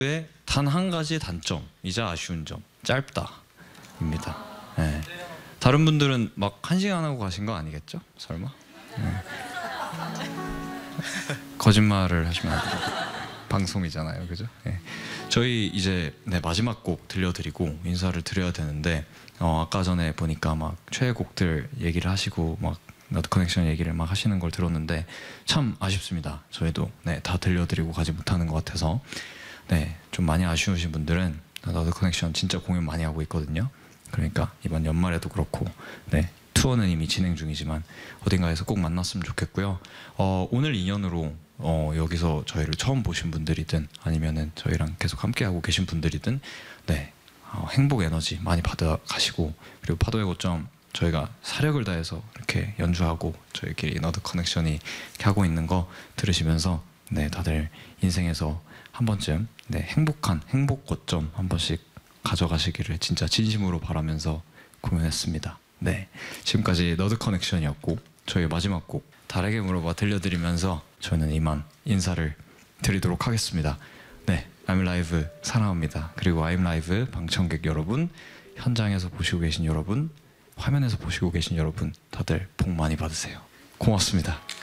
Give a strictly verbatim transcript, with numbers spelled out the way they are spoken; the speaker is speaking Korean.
단 한 가지 단점이자 아쉬운 점, 짧다입니다. 네. 다른 분들은 막 한 시간 하고 가신 거 아니겠죠? 설마? 네. 거짓말을 하시면 안 돼요. 방송이잖아요, 그죠? 네. 저희 이제 네, 마지막 곡 들려드리고 인사를 드려야 되는데 어, 아까 전에 보니까 막 최애곡들 얘기를 하시고 막 너드 커넥션 얘기를 막 하시는 걸 들었는데 참 아쉽습니다. 저희도 네, 다 들려드리고 가지 못하는 것 같아서 네, 좀 많이 아쉬우신 분들은 너드 커넥션 진짜 공연 많이 하고 있거든요. 그러니까 이번 연말에도 그렇고 네, 투어는 이미 진행 중이지만 어딘가에서 꼭 만났으면 좋겠고요. 어, 오늘 인연으로 어, 여기서 저희를 처음 보신 분들이든 아니면은 저희랑 계속 함께하고 계신 분들이든 네, 어, 행복 에너지 많이 받아가시고 그리고 파도의 고점 저희가 사력을 다해서 이렇게 연주하고 저희끼리 너드 커넥션이 이렇게 하고 있는 거 들으시면서 네, 다들 인생에서 한 번쯤 네, 행복한 행복 고점 한 번씩 가져가시기를 진짜 진심으로 바라면서 공연했습니다. 네, 지금까지 너드 커넥션이었고 저희 마지막 곡 달에게 물어봐 들려드리면서 저는 이만 인사를 드리도록 하겠습니다. 네, I'm Live 사랑합니다. 그리고 I'm Live 방청객 여러분, 현장에서 보시고 계신 여러분, 화면에서 보시고 계신 여러분 다들 복 많이 받으세요. 고맙습니다.